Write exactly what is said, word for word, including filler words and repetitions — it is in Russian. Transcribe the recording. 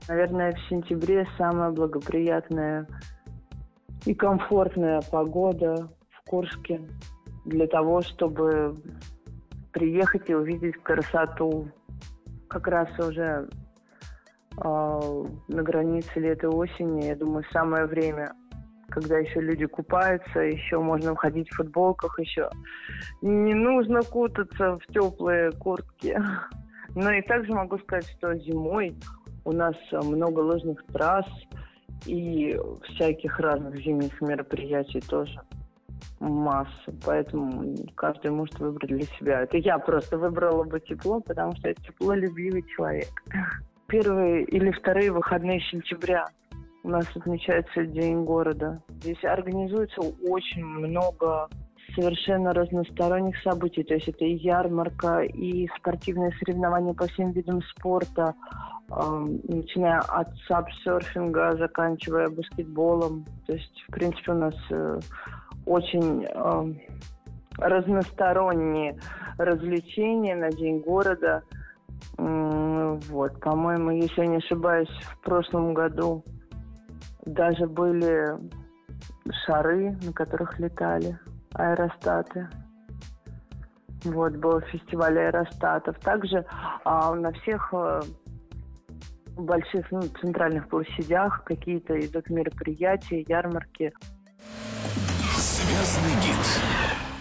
Наверное, в сентябре самая благоприятная и комфортная погода в Курске для того, чтобы приехать и увидеть красоту. Как раз уже э, на границе лета и осени, я думаю, самое время, когда еще люди купаются, еще можно входить в футболках, еще не нужно кутаться в теплые куртки. Но и также могу сказать, что зимой у нас много лыжных трасс и всяких разных зимних мероприятий тоже масса. Поэтому каждый может выбрать для себя. Это я просто выбрала бы тепло, потому что я теплолюбивый человек. Первые или вторые выходные сентября у нас отмечается День города. Здесь организуется очень много совершенно разносторонних событий. То есть это и ярмарка, и спортивные соревнования по всем видам спорта, э, начиная от сапсерфинга, заканчивая баскетболом. То есть, в принципе, у нас э, очень э, разносторонние развлечения на День города. Э, вот, по-моему, если я не ошибаюсь, в прошлом году даже были шары, на которых летали аэростаты. Вот, был фестиваль аэростатов. Также а, на всех а, больших, ну, центральных площадях какие-то идут мероприятия, ярмарки. Звездный гид.